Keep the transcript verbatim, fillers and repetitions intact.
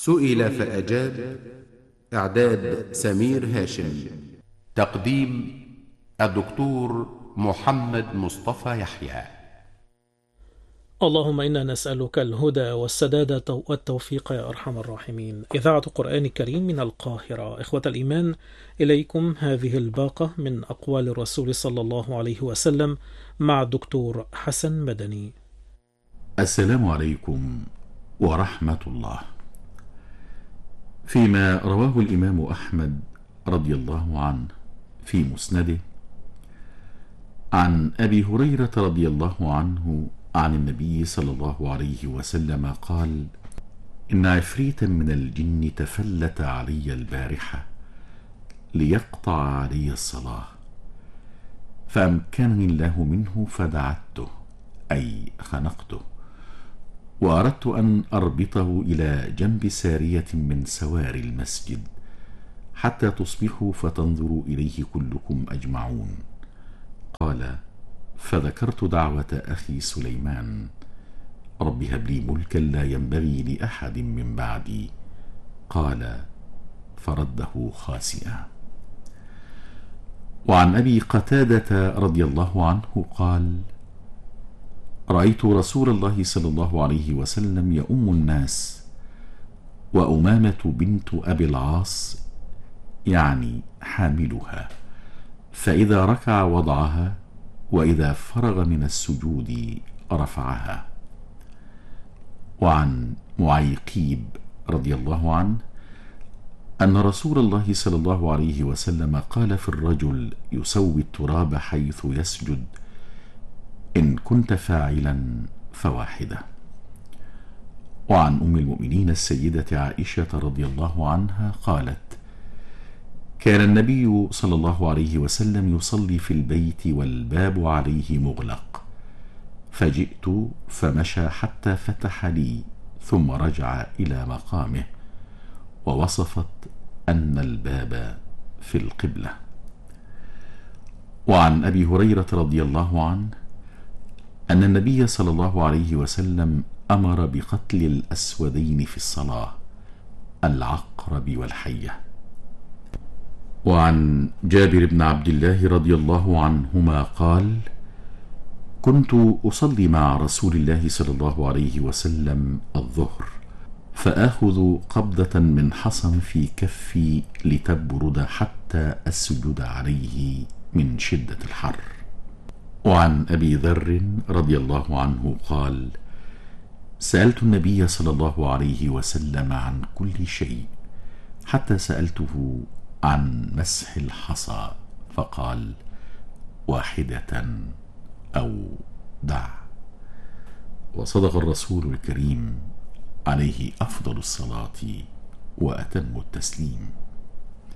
سئل فأجاب. إعداد سمير هاشم. تقديم الدكتور محمد مصطفى يحيى. اللهم إنا نسألك الهدى والسداد والتوفيق يا أرحم الراحمين. إذاعة قرآن كريم من القاهرة. إخوة الإيمان، إليكم هذه الباقة من أقوال الرسول صلى الله عليه وسلم مع الدكتور حسن مدني. السلام عليكم ورحمة الله. فيما رواه الإمام أحمد رضي الله عنه في مسنده عن أبي هريرة رضي الله عنه عن النبي صلى الله عليه وسلم قال: إن عفريتا من الجن تفلت علي البارحة ليقطع علي الصلاة، فأمكنني الله منه فدعته، أي خنقته، وأردت أن أربطه إلى جنب سارية من سواري المسجد حتى تصبحوا فتنظروا إليه كلكم أجمعون. قال: فذكرت دعوة أخي سليمان: رب هب لي ملكا لا ينبغي لأحد من بعدي. قال: فرده خاسئا. وعن أبي قتادة رضي الله عنه قال: رأيت رسول الله صلى الله عليه وسلم يؤم الناس، وأمامة بنت أبي العاص يعني حاملها، فإذا ركع وضعها، وإذا فرغ من السجود رفعها. وعن معيقيب رضي الله عنه أن رسول الله صلى الله عليه وسلم قال في الرجل يسوي التراب حيث يسجد: إن كنت فاعلا فواحدة. وعن أم المؤمنين السيدة عائشة رضي الله عنها قالت: كان النبي صلى الله عليه وسلم يصلي في البيت والباب عليه مغلق، فجئت فمشى حتى فتح لي ثم رجع إلى مقامه، ووصفت أن الباب في القبلة. وعن أبي هريرة رضي الله عنه أن النبي صلى الله عليه وسلم أمر بقتل الأسودين في الصلاة، العقرب والحية. وعن جابر بن عبد الله رضي الله عنهما قال: كنت أصلي مع رسول الله صلى الله عليه وسلم الظهر، فآخذ قبضة من حصى في كفي لتبرد حتى السجود عليه من شدة الحر. وعن أبي ذر رضي الله عنه قال: سألت النبي صلى الله عليه وسلم عن كل شيء حتى سألته عن مسح الحصى، فقال: واحدة أو دع. وصدق الرسول الكريم عليه أفضل الصلاة وأتم التسليم.